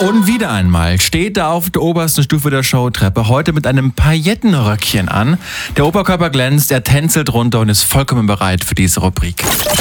Und wieder einmal steht er auf der obersten Stufe der Showtreppe, heute mit einem Paillettenröckchen an. Der Oberkörper glänzt, er tänzelt runter und ist vollkommen bereit für diese Rubrik.